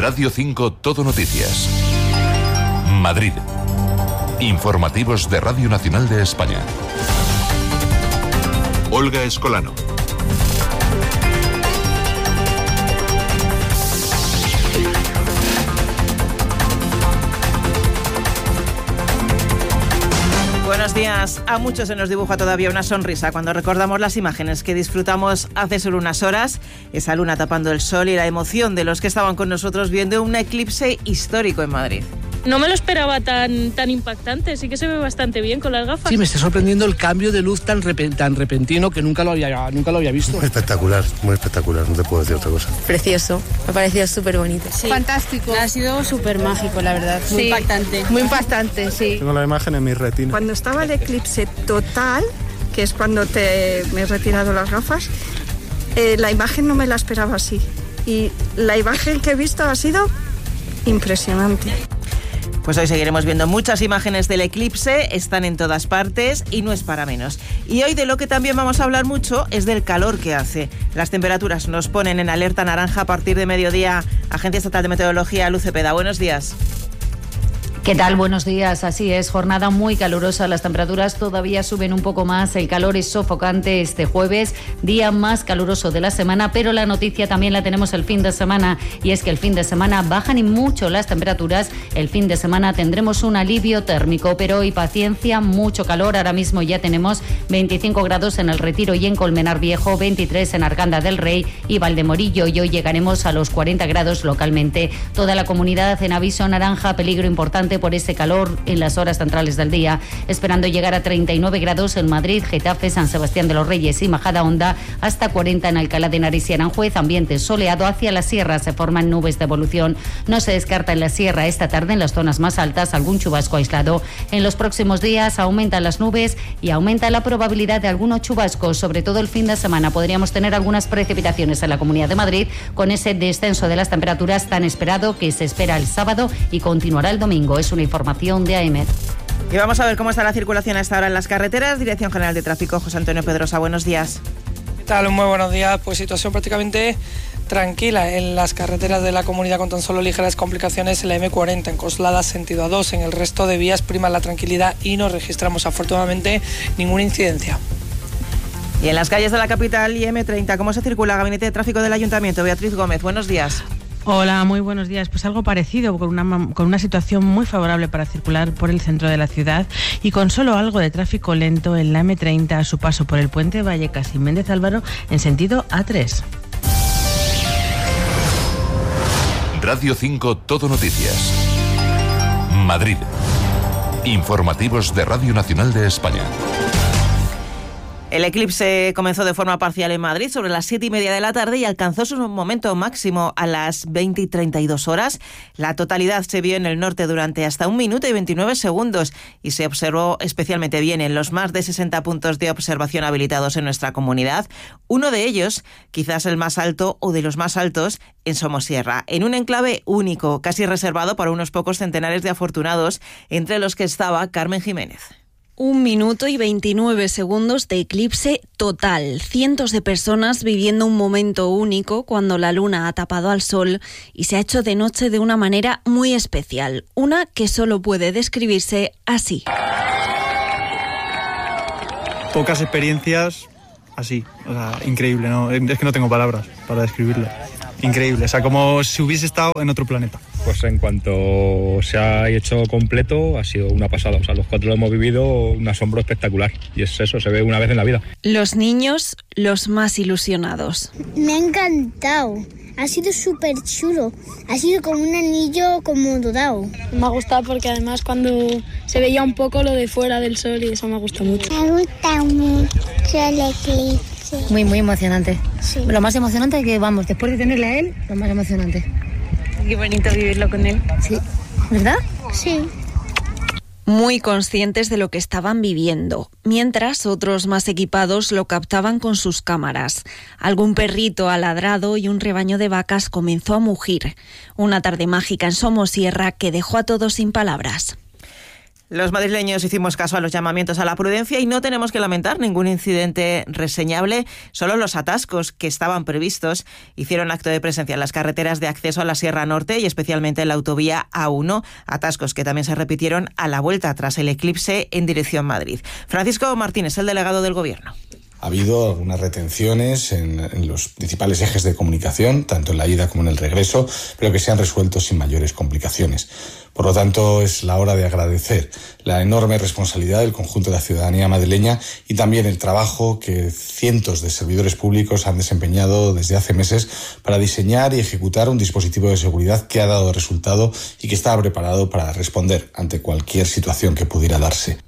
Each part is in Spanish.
Radio 5 Todo Noticias. Madrid. Informativos de Radio Nacional de España. Olga Escolano. Buenos días. A muchos se nos dibuja todavía una sonrisa cuando recordamos las imágenes que disfrutamos hace solo unas horas, esa luna tapando el sol y la emoción de los que estaban con nosotros viendo un eclipse histórico en Madrid. No me lo esperaba tan impactante, sí que se ve bastante bien con las gafas. Sí, me está sorprendiendo el cambio de luz tan repentino que nunca lo había visto. Muy espectacular, no te puedo decir otra cosa. Precioso, me ha parecido súper bonito. Sí. Fantástico. Ha sido súper mágico, la verdad, muy impactante. Muy impactante, sí. Tengo la imagen en mi retina. Cuando estaba el eclipse total, que es cuando me he retirado las gafas, la imagen no me la esperaba así. Y la imagen que he visto ha sido impresionante. Pues hoy seguiremos viendo muchas imágenes del eclipse, están en todas partes y no es para menos. Y hoy de lo que también vamos a hablar mucho es del calor que hace. Las temperaturas nos ponen en alerta naranja a partir de mediodía. Agencia Estatal de Meteorología, Luz Cepeda, buenos días. ¿Qué tal? Buenos días. Así es, jornada muy calurosa. Las temperaturas todavía suben un poco más. El calor es sofocante este jueves, día más caluroso de la semana, pero la noticia también la tenemos el fin de semana, y es que el fin de semana bajan y mucho las temperaturas. El fin de semana tendremos un alivio térmico, pero hoy paciencia, mucho calor. Ahora mismo ya tenemos 25 grados en El Retiro y en Colmenar Viejo, 23 en Arganda del Rey y Valdemorillo, y hoy llegaremos a los 40 grados localmente. Toda la comunidad en aviso naranja, peligro importante por ese calor en las horas centrales del día, esperando llegar a 39 grados en Madrid, Getafe, San Sebastián de los Reyes y Majadahonda, hasta 40 en Alcalá de Henares y Aranjuez. Ambiente soleado. Hacia la sierra se forman nubes de evolución. No se descarta en la sierra esta tarde, en las zonas más altas, algún chubasco aislado. En los próximos días aumentan las nubes y aumenta la probabilidad de algunos chubascos, sobre todo el fin de semana. Podríamos tener algunas precipitaciones en la Comunidad de Madrid, con ese descenso de las temperaturas tan esperado que se espera el sábado y continuará el domingo. Es una información de AEMET. Y vamos a ver cómo está la circulación a esta hora en las carreteras. Dirección General de Tráfico, José Antonio Pedrosa, buenos días. ¿Qué tal? Muy buenos días. Pues situación prácticamente tranquila en las carreteras de la comunidad, con tan solo ligeras complicaciones en la M40, en Coslada sentido A2. En el resto de vías prima la tranquilidad y no registramos afortunadamente ninguna incidencia. Y en las calles de la capital y M30, ¿cómo se circula? Gabinete de Tráfico del Ayuntamiento, Beatriz Gómez, buenos días. Hola, muy buenos días. Pues algo parecido, con una situación muy favorable para circular por el centro de la ciudad y con solo algo de tráfico lento en la M30 a su paso por el puente Vallecas y Méndez Álvaro en sentido A3. Radio 5 Todo Noticias. Madrid. Informativos de Radio Nacional de España. El eclipse comenzó de forma parcial en Madrid sobre las 7:30 de la tarde y alcanzó su momento máximo a las 20:32 horas. La totalidad se vio en el norte durante hasta 1 minuto y 29 segundos y se observó especialmente bien en los más de 60 puntos de observación habilitados en nuestra comunidad. Uno de ellos, quizás el más alto o de los más altos, en Somosierra, en un enclave único, casi reservado para unos pocos centenares de afortunados, entre los que estaba Carmen Jiménez. 1 minuto y 29 segundos de eclipse total. Cientos de personas viviendo un momento único cuando la luna ha tapado al sol y se ha hecho de noche de una manera muy especial. Una que solo puede describirse así. Pocas experiencias así. O sea, increíble, ¿no? Es que no tengo palabras para describirlo. Increíble, o sea, como si hubiese estado en otro planeta. Pues en cuanto se ha hecho completo, ha sido una pasada. O sea, los 4 lo hemos vivido un asombro espectacular. Y es eso, se ve una vez en la vida. Los niños, los más ilusionados. Me ha encantado. Ha sido súper chulo. Ha sido como un anillo como dorado. Me ha gustado porque además cuando se veía un poco lo de fuera del sol y eso me gusta mucho. Me gusta mucho el eclipse. Muy, muy emocionante. Sí. Lo más emocionante que, vamos, después de tenerle a él, lo más emocionante. Qué bonito vivirlo con él. Sí. ¿Verdad? Sí. Muy conscientes de lo que estaban viviendo, mientras otros más equipados lo captaban con sus cámaras. Algún perrito ha ladrado y un rebaño de vacas comenzó a mugir. Una tarde mágica en Somosierra que dejó a todos sin palabras. Los madrileños hicimos caso a los llamamientos a la prudencia y no tenemos que lamentar ningún incidente reseñable. Solo los atascos que estaban previstos hicieron acto de presencia en las carreteras de acceso a la Sierra Norte y especialmente en la autovía A1. Atascos que también se repitieron a la vuelta tras el eclipse en dirección Madrid. Francisco Martínez, el delegado del Gobierno. Ha habido algunas retenciones en los principales ejes de comunicación, tanto en la ida como en el regreso, pero que se han resuelto sin mayores complicaciones. Por lo tanto, es la hora de agradecer la enorme responsabilidad del conjunto de la ciudadanía madrileña y también el trabajo que cientos de servidores públicos han desempeñado desde hace meses para diseñar y ejecutar un dispositivo de seguridad que ha dado resultado y que estaba preparado para responder ante cualquier situación que pudiera darse.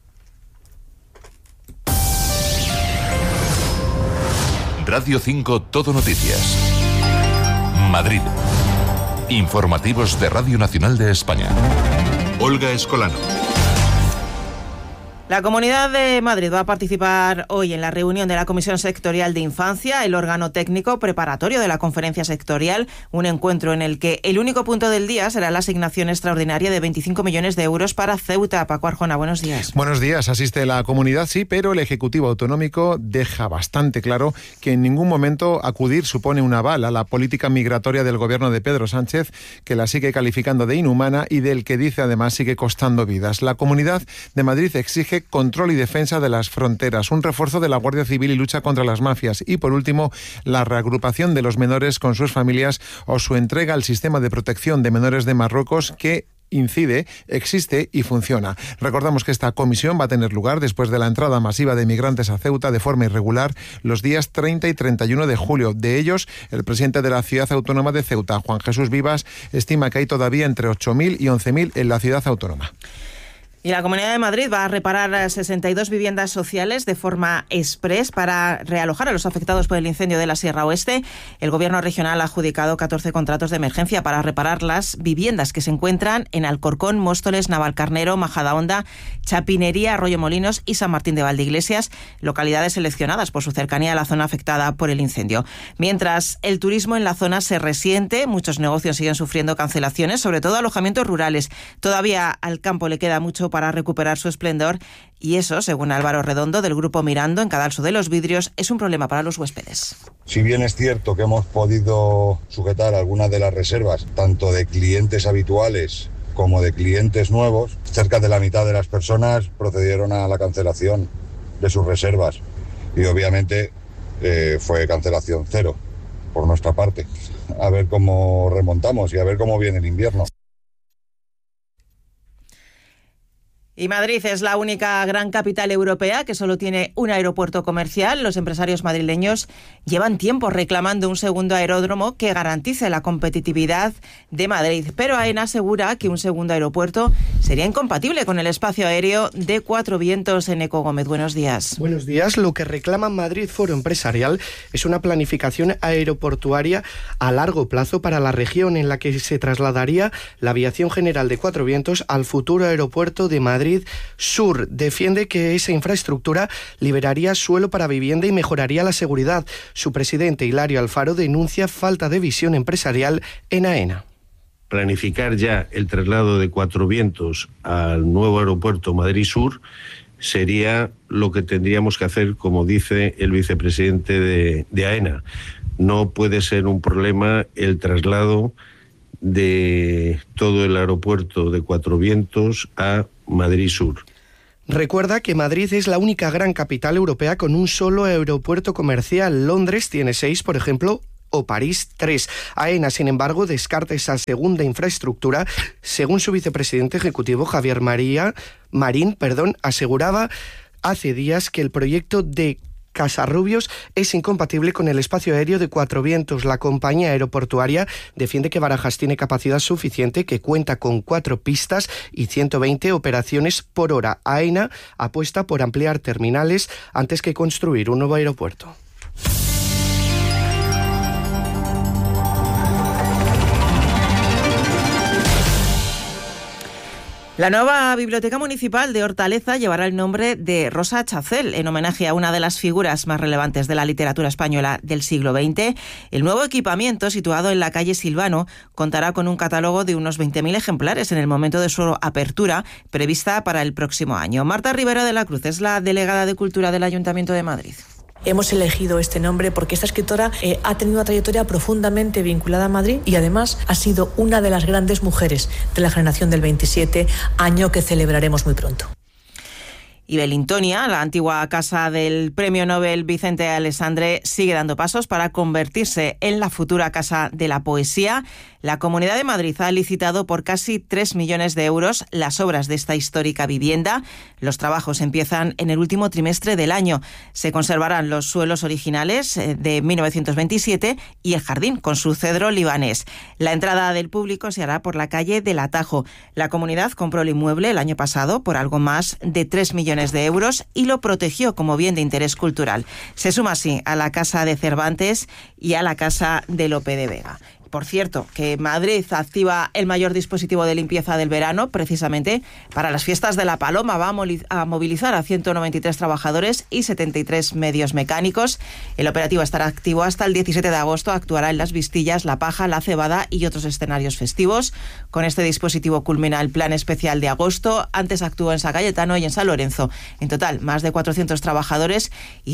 Radio 5 Todo Noticias. Madrid. Informativos de Radio Nacional de España. Olga Escolano. La Comunidad de Madrid va a participar hoy en la reunión de la Comisión Sectorial de Infancia, el órgano técnico preparatorio de la conferencia sectorial, un encuentro en el que el único punto del día será la asignación extraordinaria de 25 millones de euros para Ceuta. Paco Arjona, buenos días. Buenos días, asiste la comunidad, sí, pero el Ejecutivo Autonómico deja bastante claro que en ningún momento acudir supone un aval a la política migratoria del gobierno de Pedro Sánchez, que la sigue calificando de inhumana y del que dice además sigue costando vidas. La Comunidad de Madrid exige control y defensa de las fronteras, un refuerzo de la Guardia Civil y lucha contra las mafias y, por último, la reagrupación de los menores con sus familias o su entrega al sistema de protección de menores de Marruecos que incide, existe y funciona. Recordamos que esta comisión va a tener lugar después de la entrada masiva de migrantes a Ceuta de forma irregular los días 30 y 31 de julio. De ellos, el presidente de la Ciudad Autónoma de Ceuta, Juan Jesús Vivas, estima que hay todavía entre 8.000 y 11.000 en la ciudad autónoma. Y la Comunidad de Madrid va a reparar 62 viviendas sociales de forma exprés para realojar a los afectados por el incendio de la Sierra Oeste. El Gobierno regional ha adjudicado 14 contratos de emergencia para reparar las viviendas que se encuentran en Alcorcón, Móstoles, Navalcarnero, Majadahonda, Chapinería, Arroyomolinos y San Martín de Valdeiglesias, localidades seleccionadas por su cercanía a la zona afectada por el incendio. Mientras el turismo en la zona se resiente, muchos negocios siguen sufriendo cancelaciones, sobre todo alojamientos rurales. Todavía al campo le queda mucho para recuperar su esplendor y eso, según Álvaro Redondo del Grupo Mirando en Cadalso de los Vidrios, es un problema para los huéspedes. Si bien es cierto que hemos podido sujetar algunas de las reservas, tanto de clientes habituales como de clientes nuevos, cerca de la mitad de las personas procedieron a la cancelación de sus reservas y obviamente fue cancelación cero por nuestra parte. A ver cómo remontamos y a ver cómo viene el invierno. Y Madrid es la única gran capital europea que solo tiene un aeropuerto comercial. Los empresarios madrileños llevan tiempo reclamando un segundo aeródromo que garantice la competitividad de Madrid. Pero AENA asegura que un segundo aeropuerto sería incompatible con el espacio aéreo de Cuatro Vientos. Eneco Gómez, buenos días. Buenos días. Lo que reclama Madrid Foro Empresarial es una planificación aeroportuaria a largo plazo para la región en la que se trasladaría la aviación general de Cuatro Vientos al futuro aeropuerto de Madrid Sur. Defiende que esa infraestructura liberaría suelo para vivienda y mejoraría la seguridad. Su presidente, Hilario Alfaro, denuncia falta de visión empresarial en AENA. Planificar ya el traslado de Cuatro Vientos al nuevo aeropuerto Madrid Sur sería lo que tendríamos que hacer, como dice el vicepresidente de AENA. No puede ser un problema el traslado de todo el aeropuerto de Cuatro Vientos a Madrid Sur. Recuerda que Madrid es la única gran capital europea con un solo aeropuerto comercial. Londres tiene 6, por ejemplo, o París 3. AENA, sin embargo, descarta esa segunda infraestructura. Según su vicepresidente ejecutivo, Javier Marín, aseguraba hace días que el proyecto de Casarrubios es incompatible con el espacio aéreo de Cuatro Vientos. La compañía aeroportuaria defiende que Barajas tiene capacidad suficiente, que cuenta con 4 pistas y 120 operaciones por hora. AENA apuesta por ampliar terminales antes que construir un nuevo aeropuerto. La nueva Biblioteca Municipal de Hortaleza llevará el nombre de Rosa Chacel, en homenaje a una de las figuras más relevantes de la literatura española del siglo XX. El nuevo equipamiento, situado en la calle Silvano, contará con un catálogo de unos 20.000 ejemplares en el momento de su apertura, prevista para el próximo año. Marta Rivera de la Cruz es la delegada de Cultura del Ayuntamiento de Madrid. Hemos elegido este nombre porque esta escritora ha tenido una trayectoria profundamente vinculada a Madrid y además ha sido una de las grandes mujeres de la generación del 27, año que celebraremos muy pronto. Y Belintonia, la antigua casa del Premio Nobel Vicente Alessandre, sigue dando pasos para convertirse en la futura Casa de la Poesía. La Comunidad de Madrid ha licitado por casi 3 millones de euros las obras de esta histórica vivienda. Los trabajos empiezan en el último trimestre del año. Se conservarán los suelos originales de 1927 y el jardín con su cedro libanés. La entrada del público se hará por la calle del Atajo. La comunidad compró el inmueble el año pasado por algo más de 3 millones de euros y lo protegió como bien de interés cultural. Se suma así a la Casa de Cervantes y a la Casa de Lope de Vega. Por cierto, que Madrid activa el mayor dispositivo de limpieza del verano precisamente para las fiestas de la Paloma. Va a movilizar a 193 trabajadores y 73 medios mecánicos. El operativo estará activo hasta el 17 de agosto. Actuará en Las Vistillas, La Paja, La Cebada y otros escenarios festivos. Con este dispositivo culmina el plan especial de agosto. Antes actuó en San Cayetano y en San Lorenzo. En total, más de 400 trabajadores y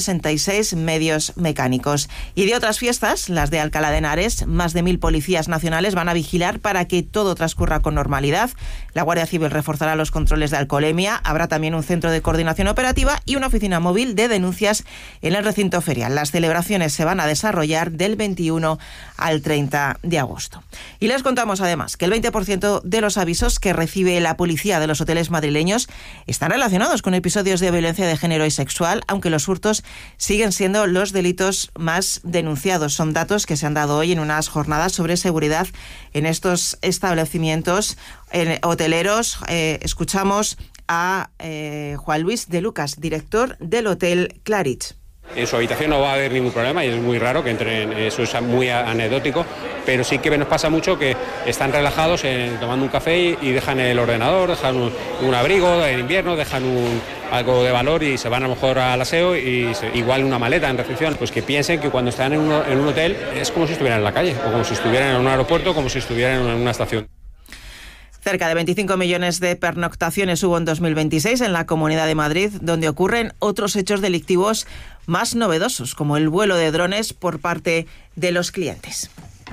166 medios mecánicos. Y de otras fiestas, las de Alcalá de Henares, más de 1.000 policías nacionales van a vigilar para que todo transcurra con normalidad. La Guardia Civil reforzará los controles de alcoholemia. Habrá también un centro de coordinación operativa y una oficina móvil de denuncias en el recinto ferial. Las celebraciones se van a desarrollar del 21 al 30 de agosto. Y les contamos además que el 20% de los avisos que recibe la policía de los hoteles madrileños están relacionados con episodios de violencia de género y sexual, aunque los hurtos siguen siendo los delitos más denunciados. Son datos que se han dado hoy en unas jornadas sobre seguridad en estos establecimientos hoteleros. Escuchamos a Juan Luis de Lucas, director del Hotel Claridge. En su habitación no va a haber ningún problema y es muy raro que entren, eso es muy anecdótico, pero sí que nos pasa mucho que están relajados tomando un café y dejan el ordenador, dejan un abrigo en invierno, dejan algo de valor y se van a lo mejor al aseo y igual una maleta en recepción. Pues que piensen que cuando están en un hotel es como si estuvieran en la calle, o como si estuvieran en un aeropuerto, como si estuvieran en una estación. Cerca de 25 millones de pernoctaciones hubo en 2026 en la Comunidad de Madrid, donde ocurren otros hechos delictivos más novedosos, como el vuelo de drones por parte de los clientes.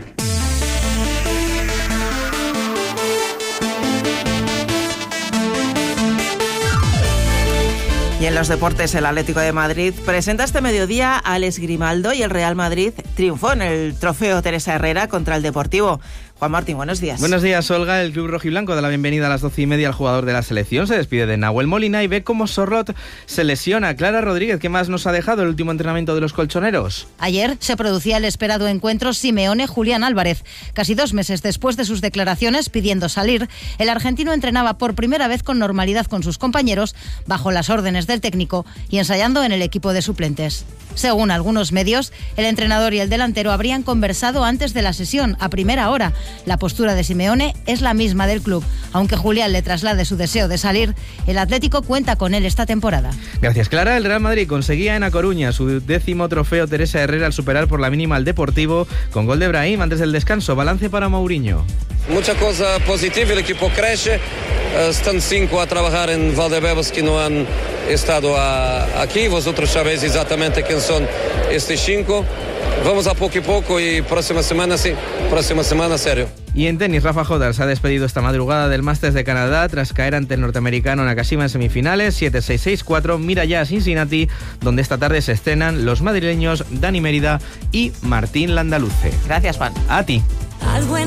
Y en los deportes, el Atlético de Madrid presenta este mediodía a Alex Grimaldo y el Real Madrid triunfó en el Trofeo Teresa Herrera contra el Deportivo. Juan Martín, buenos días. Buenos días, Olga. El club rojiblanco da la bienvenida a las 12:30 al jugador de la selección. Se despide de Nahuel Molina y ve cómo Sorlot se lesiona. Clara Rodríguez, ¿qué más nos ha dejado el último entrenamiento de los colchoneros? Ayer se producía el esperado encuentro Simeone-Julián Álvarez. Casi 2 meses después de sus declaraciones pidiendo salir, el argentino entrenaba por primera vez con normalidad con sus compañeros, bajo las órdenes del técnico y ensayando en el equipo de suplentes. Según algunos medios, el entrenador y el delantero habrían conversado antes de la sesión, a primera hora. La postura de Simeone es la misma del club. Aunque Julián le traslade su deseo de salir, el Atlético cuenta con él esta temporada. Gracias, Clara. El Real Madrid conseguía en A Coruña su 10º trofeo Teresa Herrera al superar por la mínima al Deportivo con gol de Brahim antes del descanso. Balance para Mourinho. Mucha cosa positiva, el equipo crece. Están 5 a trabajar en Valdebebas que no han estado aquí. Vosotros sabéis exactamente quién son estos 5. Vamos a poco y próxima semana serio. Y en tenis, Rafa Nadal se ha despedido esta madrugada del Masters de Canadá tras caer ante el norteamericano Nakashima en semifinales, 7-6, 6-4. Mira ya a Cincinnati, donde esta tarde se estrenan los madrileños Dani Mérida y Martín Landaluce. Gracias, Juan. A ti. Algo en